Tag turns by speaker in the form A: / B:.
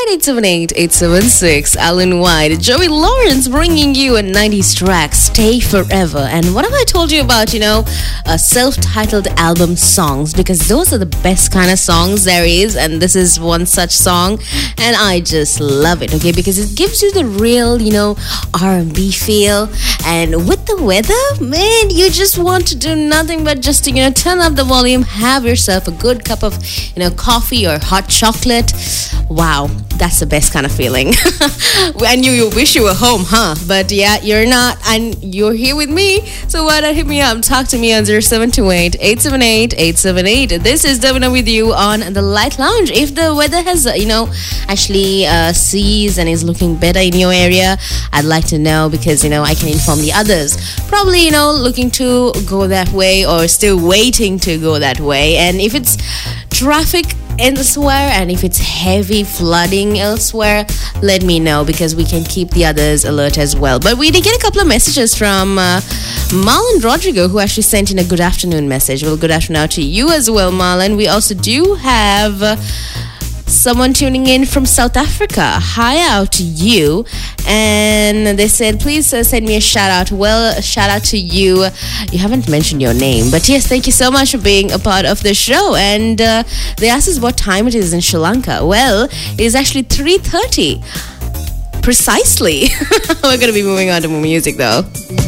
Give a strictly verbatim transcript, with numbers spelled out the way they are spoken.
A: eight seven eight, eight seven six. Alan White, Joey Lawrence bringing you a nineties track, Stay Forever. And what have I told you about, you know, uh, self-titled album songs? Because those are the best kind of songs there is. And this is one such song. And I just love it, okay? Because it gives you the real, you know, R and B feel. And with the weather, man, you just want to do nothing but just to, you know, turn up the volume, have yourself a good cup of, you know, coffee or hot chocolate. Wow, that's the best kind of feeling. And you, you wish you were home, huh? But yeah, you're not, and you're here with me. So why not hit me up? Talk to me on zero seven two eight, eight seven eight, eight seven eight. This is Davina with you on the Light Lounge. If the weather has, uh, you know, actually uh, sees and is looking better in your area, I'd like to know, because, you know, I can inform the others. Probably, you know, looking to go that way or still waiting to go that way. And if it's traffic elsewhere and if it's heavy flooding elsewhere, let me know, because we can keep the others alert as well. But we did get a couple of messages from uh, Marlon Rodrigo, who actually sent in a good afternoon message. Well, good afternoon to you as well, Marlon. We also do have uh, someone tuning in from South Africa. Hi out to you. And they said, please uh, send me a shout out. Well, a shout out to you. You haven't mentioned your name, but yes, thank you so much for being a part of the show. And uh, they asked us what time it is in Sri Lanka. Well, it is actually three thirty precisely. We're going to be moving on to more music though.